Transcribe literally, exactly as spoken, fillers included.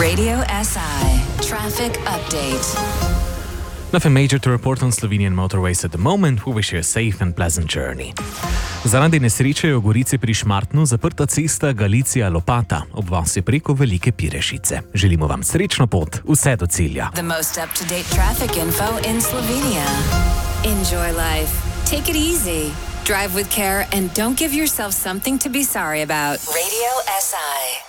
Radio S I Traffic Update. Nothing major to report on Slovenian motorways at the moment. We wish you a safe and pleasant journey. Zaradi nesreče je v Gorici pri Šmartnu zaprta cesta Galicija-Lopata, ob vasi preko Velike Pirešice. Želimo vam srečno pot, vse do cilja. The most up-to-date traffic info in Slovenia. Enjoy life. Take it easy. Drive with care and don't give yourself something to be sorry about. Radio S I.